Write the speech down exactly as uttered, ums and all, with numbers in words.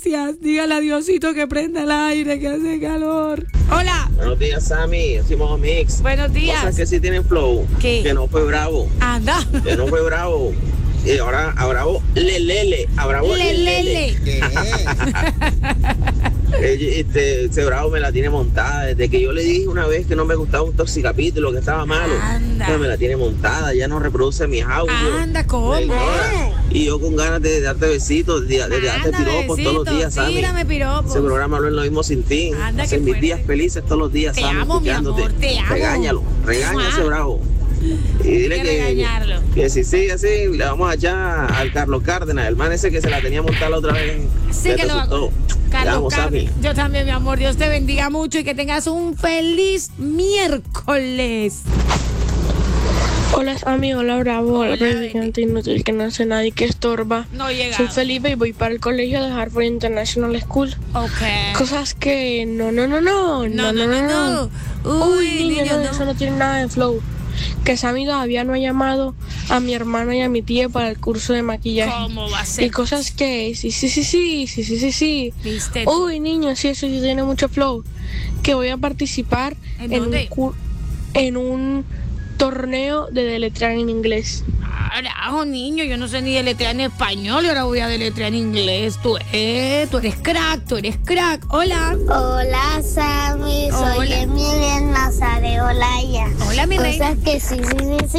Gracias. Dígale a Diosito que prenda el aire, que hace calor. Hola. Buenos días, Sammy. Decimos Mix. Buenos días. Cosas que sí tienen flow. ¿Qué? Que no fue Bravo. Anda. Que no fue Bravo. Y ahora a Bravo le lele. A Bravo le lele. ¿Qué? Este, ese Bravo me la tiene montada. Desde que yo le dije una vez que no me gustaba un toxicapítulo, que estaba malo. Anda. Pero me la tiene montada. Ya no reproduce mis audios. Anda, ¿cómo? Me ignora. Y yo con ganas de darte besitos, de, de darte Anda, piropos todos los besitos, días, Sammy. tírame piropos. Ese programa no es lo mismo sin ti. Anda, Hacen qué mis fuerte. días felices todos los días, Te Sammy, amo, mi escuchándote. amor, te amo. Regáñalo, regaña a ese Mua. Bravo. Y dile Hay que que, regañarlo. que si sigue así, le vamos a echar al Carlos Cárdenas, el man ese que se la tenía montada la otra vez. Sí Ya que te lo va a asustó. Te Carlos amo, Sammy. Cárdenas. Yo también, mi amor. Dios te bendiga mucho y que tengas un feliz miércoles. Hola Sammy, hola Bravo, hola Hola, presidente inútil que no hace nadie que estorba. No llega. Soy Felipe y voy para el colegio de Harvard International School. Ok. Cosas que no, no, no, no, No, no, no, no. Uy, Uy, niño, niño, no, no. eso no tiene nada de flow. Que Sammy todavía no ha llamado a mi hermana y a mi tía para el curso de maquillaje. ¿Cómo va a ser? Y cosas que sí, sí, sí, sí, sí, sí, sí, sí. ¿Viste tú? Uy, niño, sí, eso sí tiene mucho flow. Que voy a participar ¿En en un, dónde? cu- en un torneo de deletrear en inglés. Carajo, niño, yo no sé ni deletrear en español y ahora voy a deletrear en inglés. Tú, eh, tú eres crack, tú eres crack. Hola. Hola Sammy, soy Hola. Emilia en Nazaré, Olaya. Hola, mi reina. Cosas que sí, sí, sí, sí.